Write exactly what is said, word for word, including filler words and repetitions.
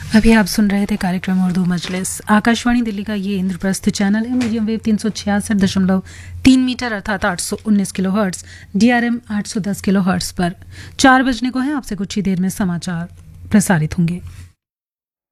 अभी आप सुन रहे थे कार्यक्रम उर्दू मजलिस। आकाशवाणी दिल्ली का ये इंद्रप्रस्थ चैनल है। मीडियम वेव तीन सौ छियासठ दशमलव तीन मीटर अर्थात आठ सौ उन्नीस किलो हर्ट्स, डीआरएम आठ सौ दस किलो हर्ट्स पर। चार बजने को है, आपसे कुछ ही देर में समाचार प्रसारित होंगे।